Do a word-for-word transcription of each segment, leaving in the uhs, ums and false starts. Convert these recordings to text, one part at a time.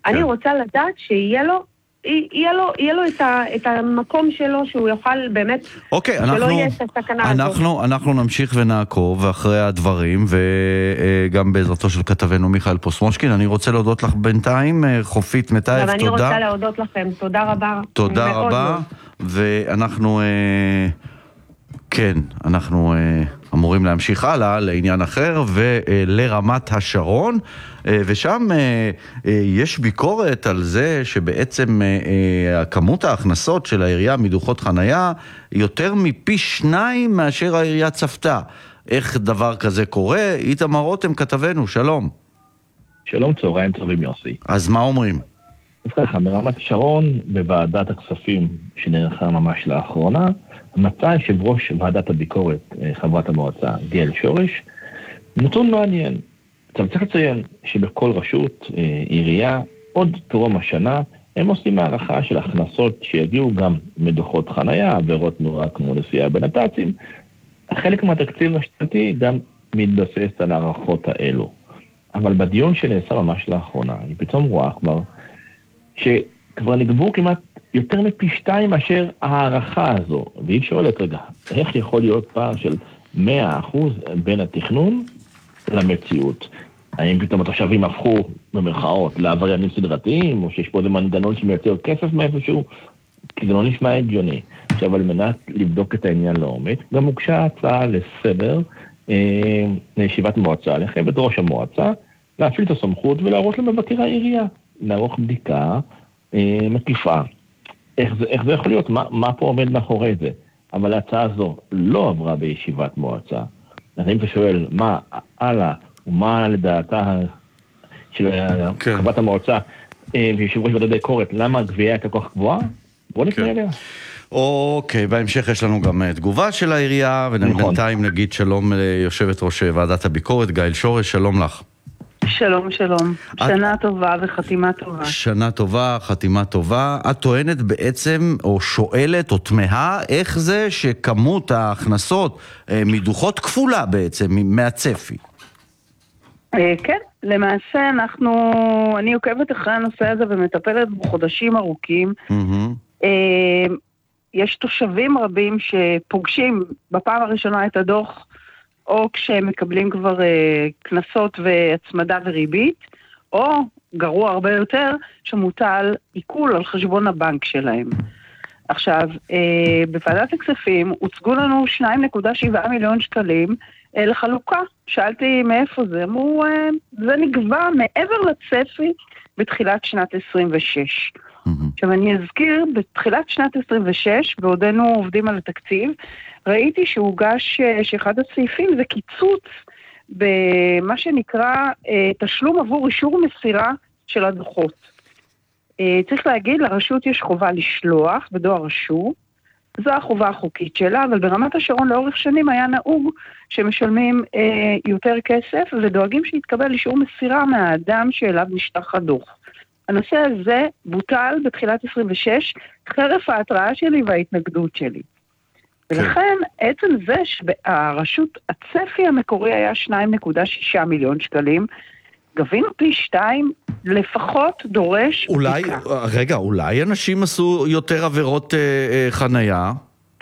אני רוצה לדעת שיהיה לו, יהיה לו, יהיה לו את, ה, את המקום שלו, שהוא יוכל באמת, אוקיי, שלא אנחנו, יהיה את הסכנה אנחנו, הזאת. אנחנו נמשיך ונעקוב אחרי הדברים, וגם בעזרתו של כתבנו מיכאל פוסמושקין. אני רוצה להודות לך בינתיים, חופית מטייב, תודה. אני רוצה להודות לכם, תודה רבה. תודה רבה, ואנחנו, כן, אנחנו אמורים להמשיך הלאה לעניין אחר, ולרמת השרון, ושם יש ביקורת על זה שבעצם כמות ההכנסות של העירייה מדוחות חנייה יותר מפי שניים מאשר העירייה צפתה. איך דבר כזה קורה? איתמר רותם כתבנו, שלום. שלום, צהריים טובים יוסי. אז מה אומרים? אז ככה, ברמת השרון, בוועדת הכספים שנערכה ממש לאחרונה, מצא יושב ראש ועדת הביקורת, חברת המועצה, גל שורש, נתון מעניין. עכשיו צריך לציין שבכל רשות, עירייה, עוד טרום השנה, הם עושים הערכה של הכנסות שיגיעו גם מדוחות חנייה, עבירות תנועה כמו נסיעה בנת"צים. חלק מהתקציב השנתי גם מתבסס על הערכות האלו. אבל בדיון שנעשה ממש לאחרונה, אני פתאום רואה כבר, שכבר נגבו כמעט יותר מפי שתיים מאשר הערכה הזו. והיא שואלת, רגע, איך יכול להיות פער של מאה אחוז בין התכנון למציאות? האם פתאום התושבים הפכו במרכאות לעבריינים סדרתיים, או שיש פה איזה מנגנון שמייצר כסף מאיפשהו? כי זה לא נשמע הגיוני. עכשיו, על מנת לבדוק את העניין לעומק, גם הוגשה הצעה לסדר אה, לישיבת מועצה, לחייב את ראש המועצה, להפעיל את הסמכות ולהראות למבקר העירייה, לערוך בדיקה אה, מקיפה. איך זה, איך זה יכול להיות? מה, מה פה עומד מאחורי זה? אבל ההצעה הזו לא עברה בישיבת מועצה. אז אם אתה שואל מה הלאה, ומה לדעתה של כן. חברת המועצה, ויושב ראש ועדת הביקורת, למה הגבייה הייתה כל כך גבוהה? בוא נקרא אליה. אוקיי, בהמשך יש לנו גם תגובה של העירייה, ובינתיים נגיד שלום ליושבת ראש ועדת הביקורת, גאל שורש, שלום לך. שלום, שלום. שנה טובה וחתימה טובה. שנה טובה, חתימה טובה. את טוענת בעצם, או שואלת, או תמהה, איך זה שכמות ההכנסות מדוחות כפולה בעצם, מהצפי? כן, למעשה אנחנו, אני עוקבת אחרי הנושא הזה ומטפלת בחודשים ארוכים. יש תושבים רבים שפוגשים בפעם הראשונה את הדוח, או כשהם מקבלים כבר כנסות והצמדה וריבית, או גרוע הרבה יותר, שמוטל עיקול על חשבון הבנק שלהם. עכשיו, בוועדת הכספים הוצגו לנו שניים נקודה שבע מיליון שקלים לחלוקה. שאלתי מאיפה זה, אמרו, זה נגבה מעבר לצפי בתחילת שנת עשרים ושש. עכשיו אני אזכיר, בתחילת שנת עשרים ושש, בעודנו עובדים על התקציב, ראיתי שהוגש שאחד הסעיפים זה קיצוץ במה שנקרא תשלום עבור אישור מסירה של הדוחות. צריך להגיד, לרשות יש חובה לשלוח בדואר רשום, זו החובה החוקית שלה, אבל ברמת השרון לאורך שנים היה נהוג שמשלמים אה, יותר כסף ודואגים שיתקבל אישור מסירה מהאדם שאליו נשלח הדוח. הנושא הזה בוטל בתחילת עשרים ושש, חרף ההתראה שלי וההתנגדות שלי. ולכן, עצם זה שהרשות, הצפי המקורי היה שניים נקודה שש מיליון שקלים, גבינו פי שתיים, לפחות דורש אולי, בדיקה. רגע, אולי אנשים עשו יותר עבירות אה, אה, חנייה?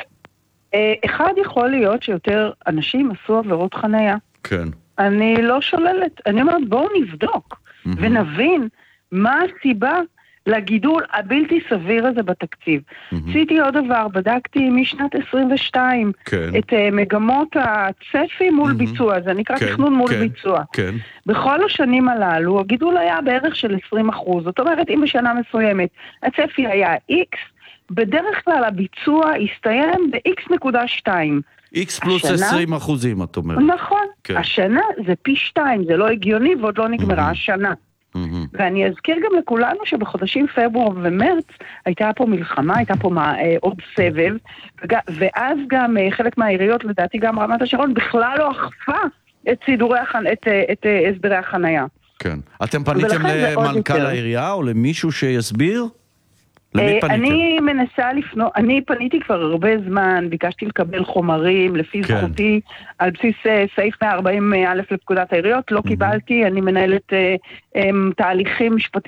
אה, אחד יכול להיות שיותר אנשים עשו עבירות חנייה. כן. אני לא שוללת. אני אומרת, בואו נבדוק mm-hmm. ונבין מה הסיבה לגידול הבלתי סביר הזה בתקציב. עשיתי עוד דבר, בדקתי משנת עשרים ושתיים את מגמות הצפי מול ביצוע, זה נקרא תכנון מול ביצוע. בכל השנים הללו, הגידול היה בערך של עשרים אחוז, זאת אומרת, אם בשנה מסוימת הצפי היה X, בדרך כלל הביצוע הסתיים ב-X נקודה שתיים. X פלוס עשרים אחוזים, את אומרת. נכון, השנה זה פי שתיים, זה לא הגיוני ועוד לא נגמרה השנה. ואני אזכיר גם לכולנו שבחודשים פברואר ומרץ הייתה פה מלחמה, הייתה פה עוד סבב, ואז גם חלק מהעיריות, לדעתי גם רמת השרון, בכלל לא אכפה את סידורי את הסדרי החנייה. כן. אתם פניתם למנכ"ל העירייה או למישהו שיסביר? למי פניתם? אני מנסה לפנות, אני פניתי כבר הרבה זמן, ביקשתי לקבל חומרים לפי זכותי, על בסיס סעיף מאה וארבעים א' לפקודת העיריות, לא קיבלתי, אני מנהלת תהליכים משפטיים,